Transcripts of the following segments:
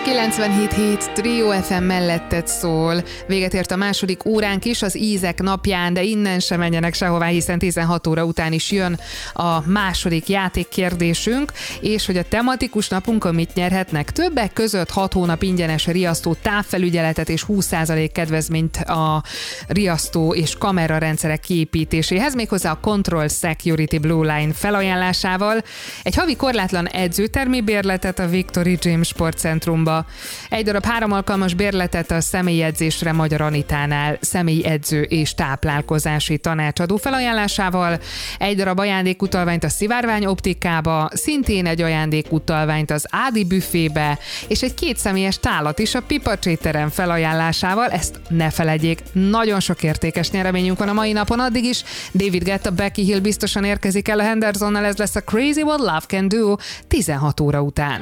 97.7 Trio FM melletted szól. Véget ért a második óránk is az ízek napján, de innen sem menjenek sehová, hiszen 16 óra után is jön a második játékkérdésünk, és hogy a tematikus napunkon mit nyerhetnek. Többek között 6 hónap ingyenes riasztó távfelügyeletet és 20% kedvezményt a riasztó és kamerarendszerek kiépítéséhez, méghozzá a Control Security Blue Line felajánlásával, egy havi korlátlan edzőtermi bérletet a Victory Gym Sportcentrumba, egy darab 3 alkalmas bérletet a személyi edzésre Magyar Anitánál, személyi edző és táplálkozási tanácsadó felajánlásával, egy darab ajándékutalványt a Szivárvány optikába, szintén egy ajándékutalványt az Ádi büfébe, és egy 2 személyes tálat is a Pipacséterem felajánlásával. Ezt ne feledjék, nagyon sok értékes nyereményünk van a mai napon. Addig is David Guetta, Becky Hill biztosan érkezik el a Hendersonnal, ez lesz a Crazy What Love Can Do 16 óra után.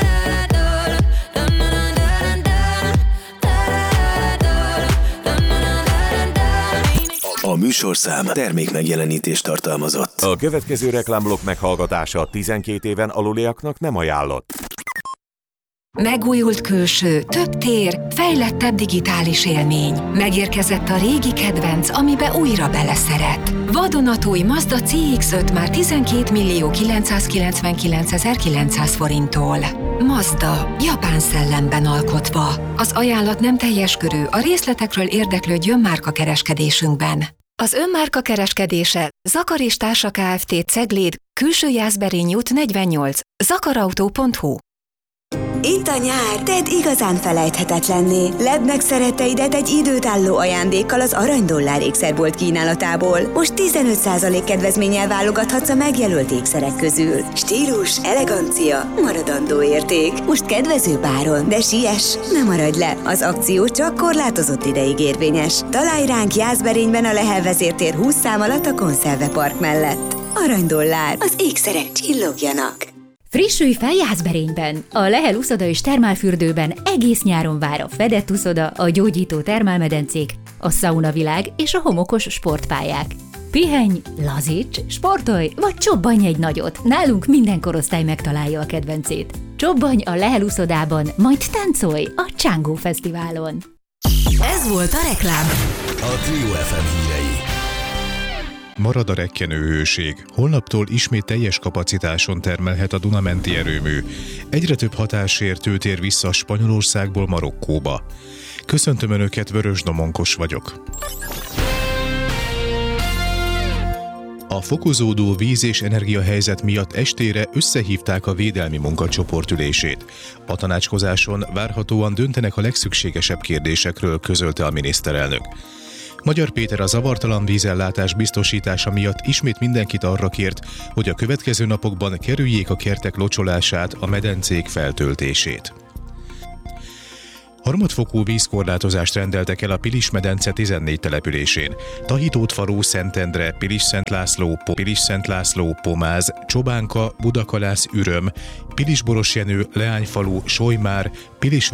A műsorszám termékmegjelenítést tartalmazott. A következő reklámblokk meghallgatása 12 éven aluliaknak nem ajánlott. Megújult külső, több tér, fejlettebb digitális élmény. Megérkezett a régi kedvenc, amibe újra beleszeret. Vadonatúj Mazda CX-5 már 12.999.900 forinttól. Mazda, japán szellemben alkotva. Az ajánlat nem teljes körű, a részletekről érdeklődjön márkakereskedésünkben. Az önmárka kereskedése Zakar és Társa Kft. Cegléd, Külső Jászberény út 48, zakarautó.hu. Itt a nyár, tedd igazán felejthetetlenné. Ledd meg szeretteidet egy időtálló ajándékkal az Aranydollár ékszerbolt kínálatából. Most 15% kedvezménnyel válogathatsz a megjelölt ékszerek közül. Stílus, elegancia, maradandó érték. Most kedvező áron, de siess, ne maradj le. Az akció csak korlátozott ideig érvényes. Találj ránk Jászberényben a Lehel vezértér 20 szám alatt a Konszerve Park mellett. Aranydollár, az ékszerek csillogjanak. Frissülj fel Jászberényben! A Lehel uszoda és termálfürdőben egész nyáron vár a fedett uszoda, a gyógyító termálmedencék, a szaunavilág és a homokos sportpályák. Pihenj, lazíts, sportolj, vagy csobbanj egy nagyot! Nálunk minden korosztály megtalálja a kedvencét. Csobbanj a Lehel uszodában, majd táncolj a Csángó Fesztiválon! Ez volt a reklám. A Trio FM hírei. Marad a rekkenő hőség. Holnaptól ismét teljes kapacitáson termelhet a Duna-menti erőmű. Egyre több hatásértő tér vissza Spanyolországból Marokkóba. Köszöntöm Önöket, Vörös Domonkos vagyok. A fokozódó víz- és energiahelyzet miatt estére összehívták a védelmi munkacsoport ülését. A tanácskozáson várhatóan döntenek a legszükségesebb kérdésekről, közölte a miniszterelnök. Magyar Péter a zavartalan vízellátás biztosítása miatt ismét mindenkit arra kért, hogy a következő napokban kerüljék a kertek locsolását, a medencék feltöltését. Harmadfokú vízkorlátozást rendeltek el a Pilis-medence 14 településén. Tahitótfaró, Szentendre, Pilis-Szent László, Pomáz, Csobánka, Budakalász, Üröm, Pilis-Borosjenő, Leányfalu, Solymár, Pilis